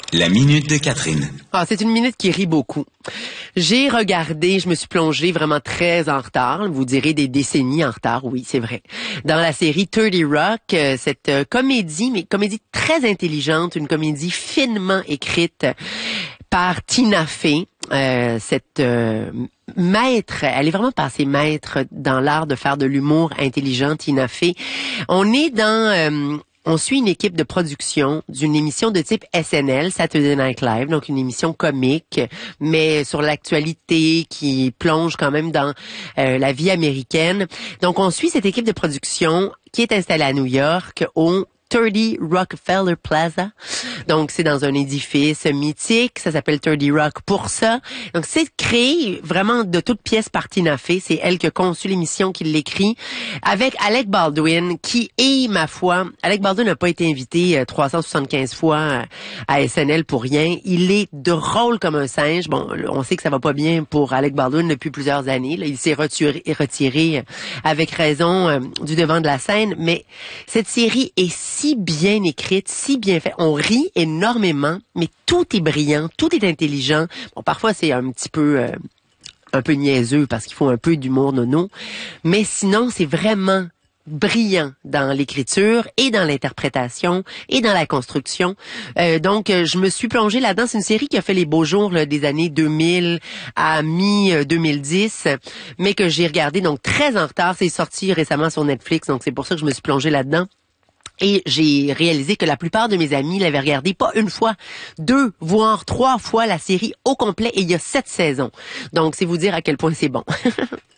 La minute de Catherine. Ah, c'est une minute qui rit beaucoup. J'ai regardé, je me suis plongée vraiment très en retard. Vous direz des décennies en retard, oui, c'est vrai. Dans la série 30 Rock, cette comédie, mais comédie très intelligente, une comédie finement écrite par Tina Fey. Cette maître, elle est vraiment passée maître dans l'art de faire de l'humour intelligent, Tina Fey. On suit une équipe de production d'une émission de type SNL, Saturday Night Live, donc une émission comique, mais sur l'actualité qui plonge quand même dans la vie américaine. Donc on suit cette équipe de production qui est installée à New York au 30 Rockefeller Plaza. Donc, c'est dans un édifice mythique. Ça s'appelle 30 Rock pour ça. Donc, c'est créé vraiment de toutes pièces par Tina Fey. C'est elle qui a conçu l'émission, qui l'écrit, avec Alec Baldwin, qui est, ma foi, Alec Baldwin n'a pas été invité 375 fois à SNL pour rien. Il est drôle comme un singe. Bon, on sait que ça va pas bien pour Alec Baldwin depuis plusieurs années. Là, il s'est retiré avec raison du devant de la scène. Mais cette série est si bien écrite, si bien faite. On rit énormément, mais tout est brillant, tout est intelligent. Bon, parfois c'est un peu niaiseux parce qu'il faut un peu d'humour nono, mais sinon c'est vraiment brillant dans l'écriture et dans l'interprétation et dans la construction. Donc, je me suis plongée là-dedans. C'est une série qui a fait les beaux jours là, des années 2000 à mi-2010, mais que j'ai regardé donc très en retard. C'est sorti récemment sur Netflix, donc c'est pour ça que je me suis plongée là-dedans. Et j'ai réalisé que la plupart de mes amis l'avaient regardé pas une fois, 2, voire 3 fois la série au complet, et il y a 7 saisons. Donc, c'est vous dire à quel point c'est bon.